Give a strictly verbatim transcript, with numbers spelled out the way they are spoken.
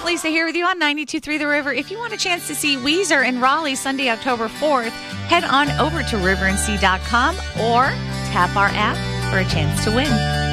Lisa here with you on ninety-two point three The River. If you want a chance to see Weezer in Raleigh Sunday, October fourth, head on over to river and sea dot com or tap our app for a chance to win.